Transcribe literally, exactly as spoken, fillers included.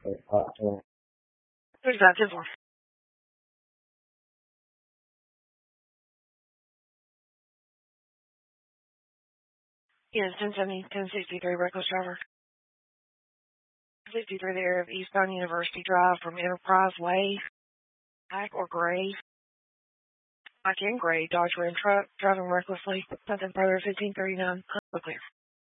Who's that for? Yes, ten seventy, ten sixty-three, reckless driver. fifty-three there of eastbound University Drive from Enterprise Way. Black or gray? Black and gray Dodge Ram truck driving recklessly. Something further, fifteen thirty-nine. Clear.